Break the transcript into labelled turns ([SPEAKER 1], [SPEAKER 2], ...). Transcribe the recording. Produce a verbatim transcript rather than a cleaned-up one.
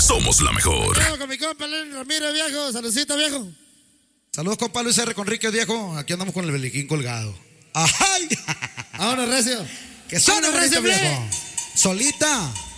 [SPEAKER 1] somos la mejor.
[SPEAKER 2] Con mi compa Lenny Ramírez, viejo. Saludcita, viejo.
[SPEAKER 3] Saludos, compa Luis R. Conrique, viejo. Aquí andamos con el beliquín colgado. ¡Ay!
[SPEAKER 2] Vámonos, recio.
[SPEAKER 3] Que suene
[SPEAKER 2] Vámonos,
[SPEAKER 3] bonito,
[SPEAKER 2] recio,
[SPEAKER 3] viejo. Solita.